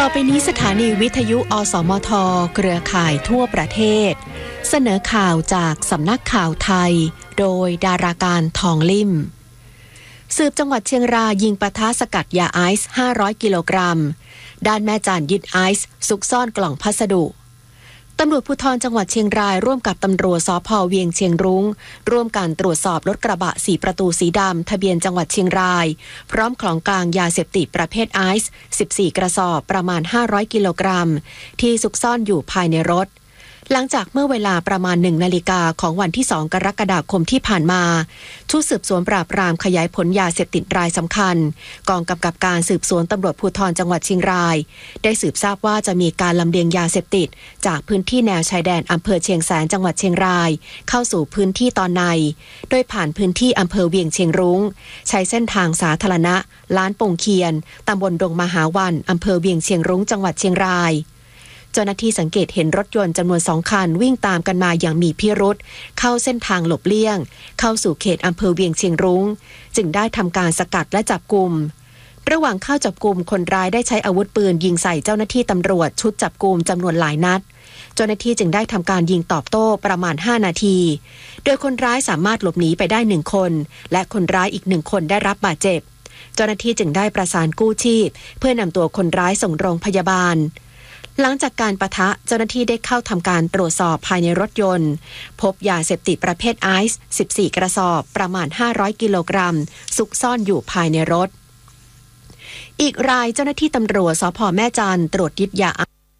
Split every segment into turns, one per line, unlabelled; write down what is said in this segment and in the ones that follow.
อไปนี้สถานีวิทยุอสมทเครือข่ายทั่วประเทศเสนอข่าวจากสำนักข่าวไทยโดยดาราการทองลิ่มสืบจังหวัดเชียงรายยิงปะทะสกัดยาไอซ์500กิโลกรัมด้านแม่จานยึดไอซ์ซุกซ่อนกล่องพัสดุตำรวจภูธรจังหวัดเชียงรายร่วมกับตำรวจสภ.เวียงเชียงรุ้งร่วมกันตรวจสอบรถกระบะ4ประตูสีดำทะเบียนจังหวัดเชียงรายพร้อมของกลางยาเสพติดประเภทไอซ์14กระสอบประมาณ500กิโลกรัมที่ซุกซ่อนอยู่ภายในรถหลังจากเมื่อเวลาประมาณ 1 นาฬิกาของวันที่ 2 กรกฎาคมที่ผ่านมาชุดสืบสวนปราบปรามขยายผลยาเสพติดรายสำคัญกองกำกับการสืบสวนตำรวจภูธรจังหวัดเชียงรายได้สืบทราบว่าจะมีการลำเลียงยาเสพติดจากพื้นที่แนวชายแดนอำเภอเชียงแสนจังหวัดเชียงรายเข้าสู่พื้นที่ตอนในโดยผ่านพื้นที่อำเภอเวียงเชียงรุ้งใช้เส้นทางสาธารณะล้านปงเคียนตำบลดงมหาวันอำเภอเวียงเชียงรุ้งจังหวัดเชียงรายเจ้าหน้าที่สังเกตเห็นรถยนต์จำนวน2คันวิ่งตามกันมาอย่างมีพิรุธเข้าเส้นทางหลบเลี่ยงเข้าสู่เขตอำเภอเวียงเชียงรุ้งจึงได้ทำการสกัดและจับกุมระหว่างเข้าจับกุมคนร้ายได้ใช้อาวุธปืนยิงใส่เจ้าหน้าที่ตำรวจชุดจับกุมจำนวนหลายนัดเจ้าหน้าที่จึงได้ทำการยิงตอบโต้ประมาณ5นาทีโดยคนร้ายสามารถหลบหนีไปได้1คนและคนร้ายอีก1คนได้รับบาดเจ็บเจ้าหน้าที่จึงได้ประสานกู้ชีพเพื่อนำตัวคนร้ายส่งโรงพยาบาลหลังจากการปะทะเจ้าหน้าที่ได้เข้าทำการตรวจสอบภายในรถยนต์พบยาเสพติดประเภทไอซ์14กระสอบประมาณ500กิโลกรัมซุกซ่อนอยู่ภายในรถอีกรายเจ้าหน้าที่ตำรวจสภ.แม่จันทร์ตรวจยึดยา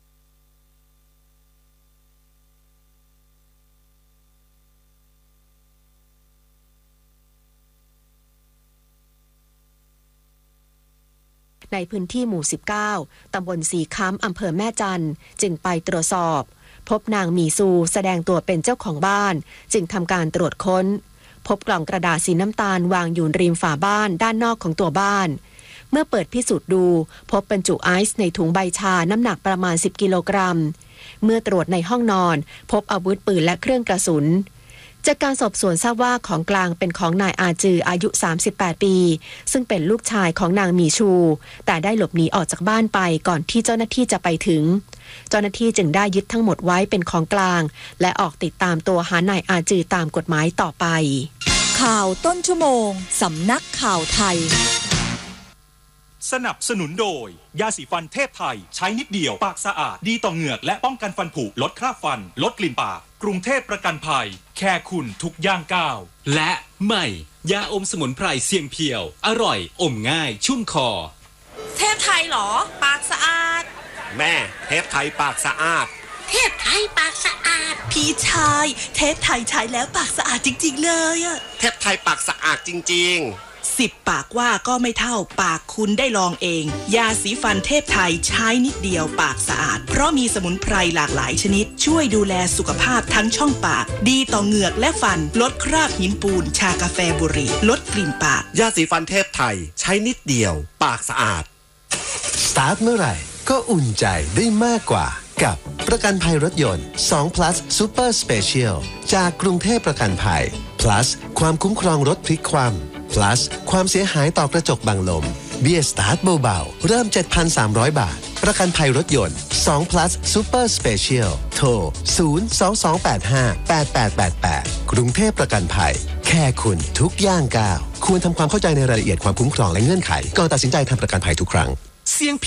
ในพื้นที่หมู่19ตำบลสีค้ำอำเภอแม่จันทร์จึงไปตรวจสอบพบนางมีซูแสดงตัวเป็นเจ้าของบ้านจึงทำการตรวจค้นพบกล่องกระดาษสีน้ำตาลวางอยู่ริมฝาบ้านด้านนอกของตัวบ้านเมื่อเปิดพิสูจน์ดูพบบรรจุไอซ์ในถุงใบชาน้ำหนักประมาณ10กิโลกรัมเมื่อตรวจในห้องนอนพบอาวุธปืนและเครื่องกระสุนจากการสอบสวนทราบว่าของกลางเป็นของนายอาจืออายุ38ปีซึ่งเป็นลูกชายของนางมีชูแต่ได้หลบหนีออกจากบ้านไปก่อนที่เจ้าหน้าที่จะไปถึงเจ้าหน้าที่จึงได้ยึดทั้งหมดไว้เป็นของกลางและออกติดตามตัวหานายอาจือตามกฎหมายต่อไป
ข่าวต้นชั่วโมงสำนักข่าวไทย
สนับสนุนโดยยาสีฟันเทพไทยใช้นิดเดียวปากสะอาดดีต่อเหงือกและป้องกันฟันผุลดคราบฟันลดกลิ่นปากกรุงเทพประกันภัยแค่คุณทุกย่างก้าว
และใหม่ยาอมสมุนไพรเสียงเพียวอร่อยอมง่ายชุ่มคอ
เทพไทยเหรอปากสะอาด
แม่เทพไทยปากสะอาด
เทพไทยปากสะอาด
พี่ชายเทพไทยใช้แล้วปากสะอาดจริงๆเลยอะ
เทพไทยปากสะอาดจริงๆ
10ปากว่าก็ไม่เท่าปากคุณได้ลองเองยาสีฟันเทพไทยใช้นิดเดียวปากสะอาดเพราะมีสมุนไพรหลากหลายชนิดช่วยดูแลสุขภาพทั้งช่องปากดีต่อเหงือกและฟันลดคราบหินปูนชากาแฟบุหรี่ลดกลิ่นปาก
ยาสีฟันเทพไทยใช้นิดเดียวปากสะอาด
สตาร์ทเมื่อไหร่ก็อุ่นใจได้มากกว่ากับประกันภัยรถยนต์2 plus Super Special จากกรุงเทพประกันภัย plus ความคุ้มครองรถพลิกคว่ำ plus ความเสียหายต่อกระจกบังลมเบี้ยสตาร์ทเบาๆเริ่ม 7,300 บาทประกันภัยรถยนต์2 plus Super Special โทร 022858888 กรุงเทพประกันภัยแค่คุณทุกย่างก้าวควรทำความเข้าใจในรายละเอียดความคุ้มครองและเงื่อนไขก่อนตัดสินใจทำประกันภัยทุกครั้ง
เสียงเ